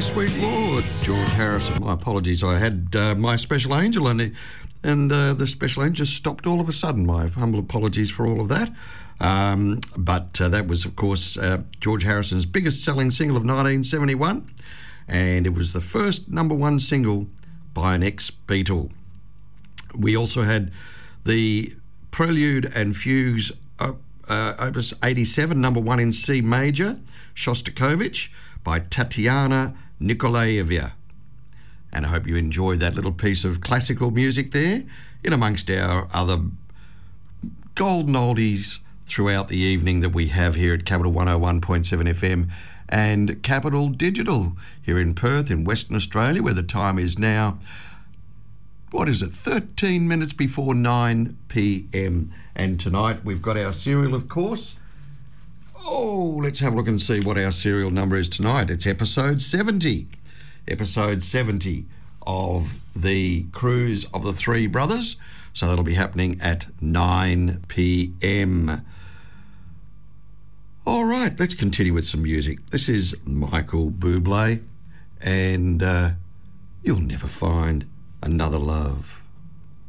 Sweet Lord, George Harrison. My apologies, I had My Special Angel and the Special Angel just stopped all of a sudden. My humble apologies for all of that. But that was, of course, George Harrison's biggest selling single of 1971, and it was the first number one single by an ex-Beatle. We also had the Prelude and Fugues Opus 87, number one in C major, Shostakovich, by Tatiana Nikolaeva. And I hope you enjoyed that little piece of classical music there, in amongst our other golden oldies throughout the evening that we have here at Capital 101.7 FM and Capital Digital here in Perth in Western Australia, where the time is now, 13 minutes before 9 p.m. And tonight we've got our serial, of course. Oh, let's have a look and see what our serial number is tonight. It's episode 70. Episode 70 of the Cruise of the Three Brothers. So that'll be happening at 9 p.m. All right, let's continue with some music. This is Michael Bublé, and You'll Never Find Another Love.